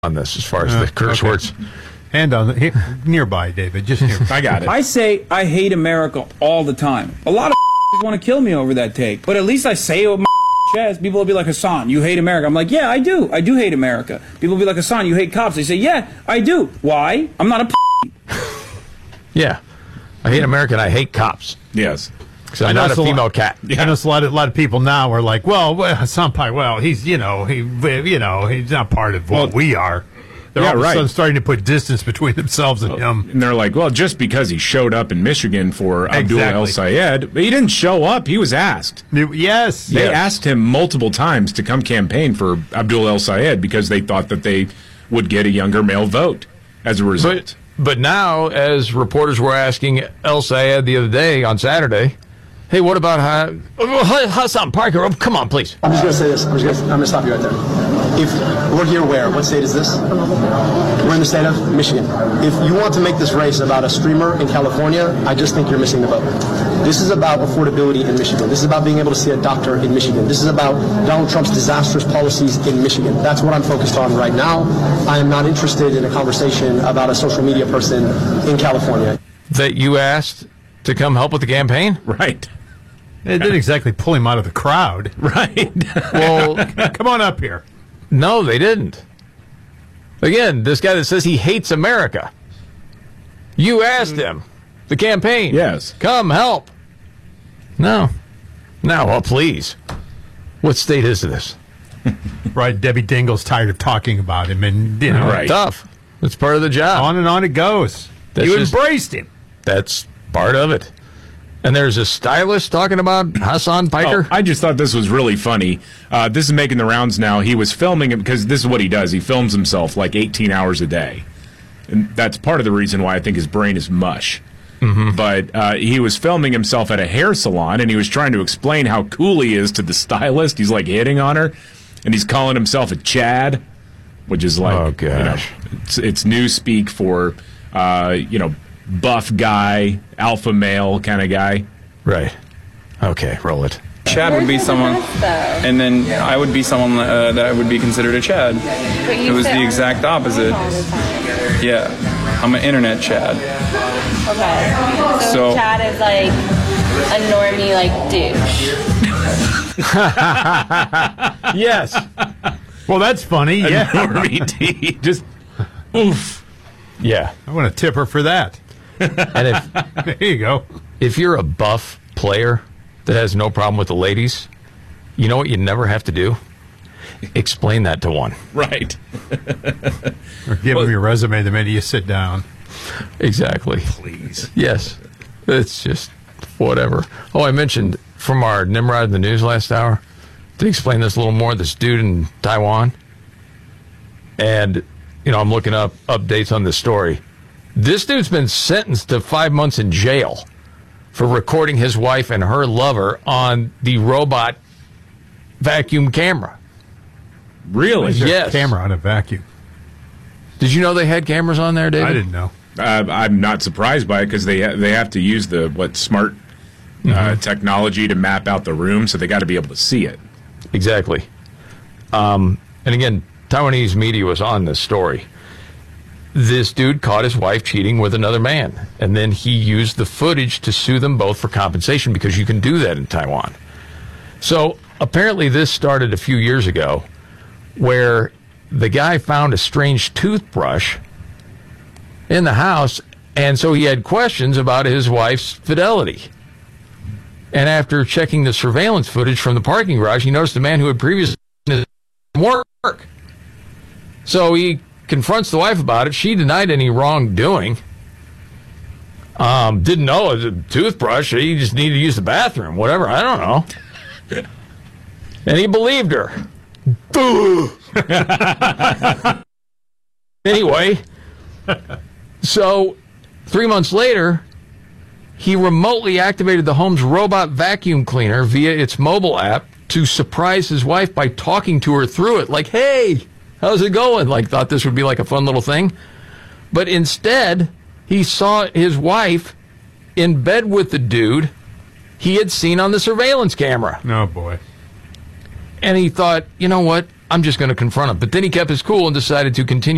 on this as far as the curse words. Hand on nearby, David. Just nearby. I got it. I say I hate America all the time. A lot of want to kill me over that take, but at least I say it with my chest. People will be like, Hassan, you hate America. I'm like, yeah, I do. I do hate America. People will be like, Hassan, you hate cops. They say, yeah, I do. Why? I'm not a Yeah. I hate America and I hate cops. Yes. Because I'm not a female cat. Yeah. I know a lot of people now are like, well, Hassan Pike, he's he's not part of what we are. They're all of a sudden starting to put distance between themselves and him. And they're like, well, just because he showed up in Michigan for Abdul El Sayed, but he didn't show up. He was asked. Yes. They asked him multiple times to come campaign for Abdul El Sayed because they thought that they would get a younger male vote as a result. But now, as reporters were asking El Sayed the other day on Saturday, hey, what about Hassan Parker? Oh, come on, please. I'm just going to say this. I'm going to stop you right there. If we're here, what state is this? We're in the state of Michigan. If you want to make this race about a streamer in California, I just think you're missing the boat. This is about affordability in Michigan. This is about being able to see a doctor in Michigan. This is about Donald Trump's disastrous policies in Michigan. That's what I'm focused on right now. I am not interested in a conversation about a social media person in California. That you asked to come help with the campaign? Right. It didn't exactly pull him out of the crowd. Right. Well, come on up here. No, they didn't. Again, this guy that says he hates America. You asked him, the campaign. Yes. Come help. No. No, well, please. What state is this? Right, Debbie Dingle's tired of talking about him, and right. Tough. It's part of the job. On and on it goes. You embraced him. That's part of it. And there's a stylist talking about Hassan Piker. I just thought this was really funny. This is making the rounds now. He was filming it because this is what he does. He films himself like 18 hours a day. And that's part of the reason why I think his brain is mush. Mm-hmm. But he was filming himself at a hair salon, and he was trying to explain how cool he is to the stylist. He's like hitting on her, and he's calling himself a Chad, which is like, oh, gosh. It's new speak for, buff guy, alpha male kind of guy. Right. Okay, roll it. Chad would be someone, and then I would be someone that would be considered a Chad. It was the exact opposite. Yeah, I'm an internet Chad. Okay. So Chad is like a normie, douche. Yes. Well, that's funny. Yeah. Normie just oof. Yeah. I want to tip her for that. And there you go. If you're a buff player that has no problem with the ladies, you know what you never have to do? Explain that to one. Right. Or give them your resume the minute you sit down. Exactly. Please. Yes. It's just whatever. Oh, I mentioned from our Nimrod in the news last hour, to explain this a little more, this dude in Taiwan. And, I'm looking up updates on this story. This dude's been sentenced to 5 months in jail for recording his wife and her lover on the robot vacuum camera. Really? Yes. Camera on a vacuum. Did you know they had cameras on there, David? I didn't know. I'm not surprised by it because they have to use the smart technology to map out the room, so they got to be able to see it. Exactly. And again, Taiwanese media was on this story. This dude caught his wife cheating with another man, and then he used the footage to sue them both for compensation because you can do that in Taiwan. So apparently this started a few years ago where the guy found a strange toothbrush in the house, and so he had questions about his wife's fidelity. And after checking the surveillance footage from the parking garage, he noticed a man who had previously done work. So he confronts the wife about it. She denied any wrongdoing. Didn't know it was a toothbrush. He just needed to use the bathroom. Whatever. I don't know. And he believed her. Anyway, so 3 months later, he remotely activated the home's robot vacuum cleaner via its mobile app to surprise his wife by talking to her through it. Like, hey, how's it going? Thought this would be like a fun little thing. But instead, he saw his wife in bed with the dude he had seen on the surveillance camera. Oh, boy. And he thought, you know what? I'm just going to confront him. But then he kept his cool and decided to continue